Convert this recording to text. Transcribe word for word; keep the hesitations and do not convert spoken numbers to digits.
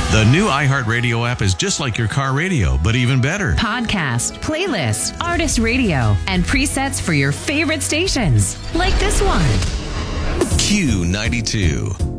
The new iHeartRadio app is just like your car radio, but even better. Podcast, playlist, artist radio, and presets for your favorite stations. Like this one. Q ninety-two.